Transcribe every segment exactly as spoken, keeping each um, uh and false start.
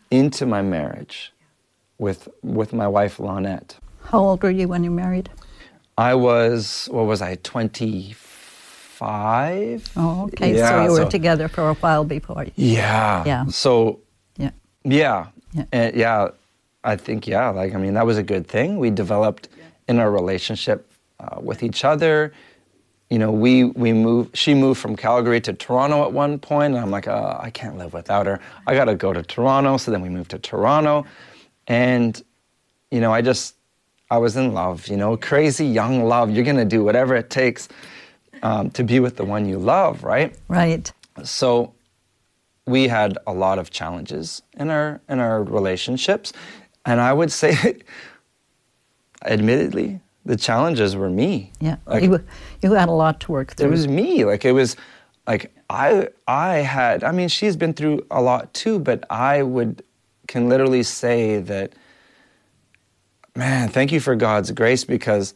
into my marriage with with my wife, Lonette. How old were you when you married? I was, what was I, twenty-five? Oh, okay. Yeah, so you were so, together for a while before. Yeah. Yeah. So, yeah. Yeah. Yeah. And yeah, I think, yeah, like, I mean, that was a good thing. We developed in our relationship uh, with each other. You know, we, we moved, she moved from Calgary to Toronto at one point, and I'm like, oh, I can't live without her. I got to go to Toronto. So then we moved to Toronto. And, you know, I just, I was in love, you know, crazy young love. You're going to do whatever it takes um, to be with the one you love, right? Right. So we had a lot of challenges in our in our relationships. And I would say, admittedly, the challenges were me. Yeah, like, you, you had a lot to work through. It was me. Like, it was, like, I I had, I mean, she's been through a lot too, but I would, can literally say that, man, thank you for God's grace, because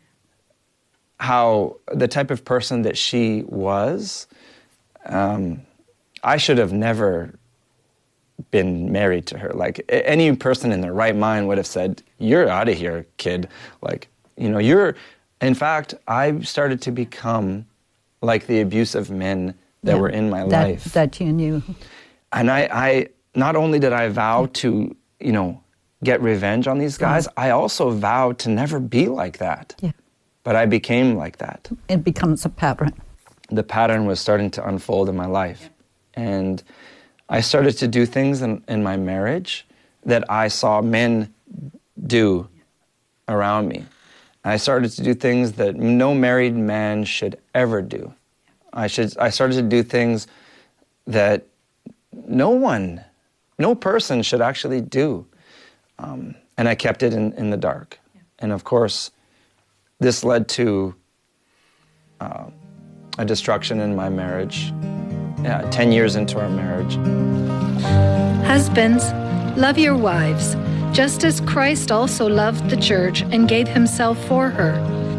how, the type of person that she was, um, I should have never been married to her. Like, any person in their right mind would have said, you're out of here, kid. Like, you know, you're, in fact, I started to become like the abusive men that yeah, were in my that, life. That you knew. And I, I, not only did I vow to, you know, get revenge on these guys, I also vowed to never be like that. Yeah. But I became like that. It becomes a pattern. The pattern was starting to unfold in my life. And I started to do things in, in my marriage that I saw men do around me. I started to do things that no married man should ever do. I should. I started to do things that no one, no person should actually do. Um, and I kept it in, in the dark. Yeah. And of course, this led to uh, a destruction in my marriage. Yeah, ten years into our marriage. Husbands, love your wives, just as Christ also loved the church and gave himself for her.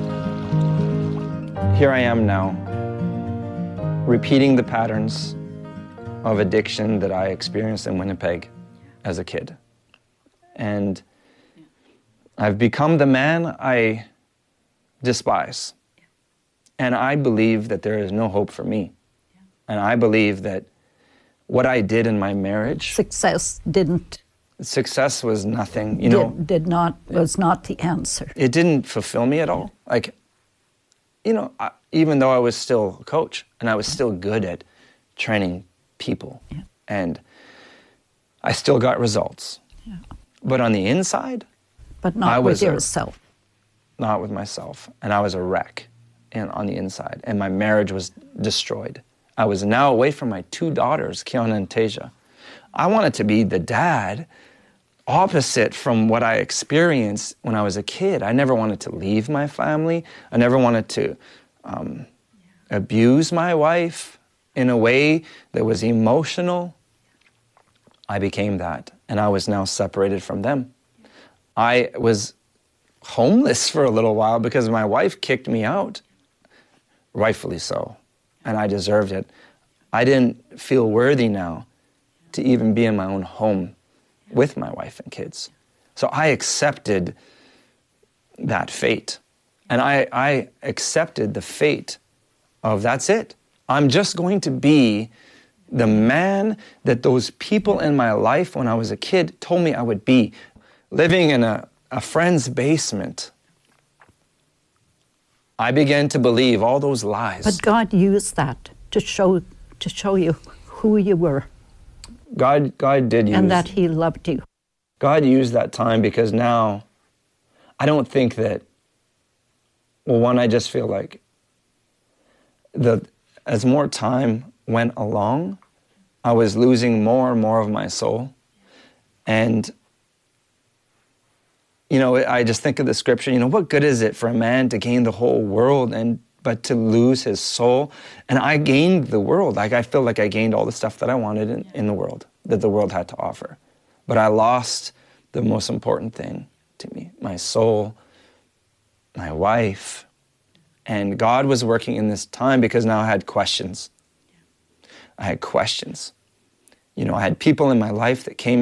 Here I am now, repeating the patterns of addiction that I experienced in Winnipeg as a kid. And I've become the man I despise. And I believe that there is no hope for me. And I believe that what I did in my marriage... Success didn't... Success was nothing, you did, know... Did not, was not the answer. It didn't fulfill me at all. Like, you know, I, even though I was still a coach, and I was still good at training people, yeah. and I still got results. Yeah. But on the inside... But not I with was a, yourself. Not with myself. And I was a wreck and on the inside. And my marriage was destroyed. I was now away from my two daughters, Kiana and Tasia. I wanted to be the dad opposite from what I experienced when I was a kid. I never wanted to leave my family. I never wanted to um, abuse my wife in a way that was emotional. I became that, and I was now separated from them. I was homeless for a little while because my wife kicked me out, rightfully so, and I deserved it. I didn't feel worthy now to even be in my own home with my wife and kids. So I accepted that fate, and I, I accepted the fate of that's it. I'm just going to be the man that those people in my life when I was a kid told me I would be. Living in a, a friend's basement, I began to believe all those lies. But God used that to show to show you who you were. God, God did use... And that He loved you. God used that time because now I don't think that... Well, one, I just feel like the as more time went along, I was losing more and more of my soul. And you know, I just think of the scripture, you know, what good is it for a man to gain the whole world and but to lose his soul? And I gained the world. Like, I feel like I gained all the stuff that I wanted in, in the world, that the world had to offer. But I lost the most important thing to me, my soul, my wife. And God was working in this time because now I had questions. I had questions. You know, I had people in my life that came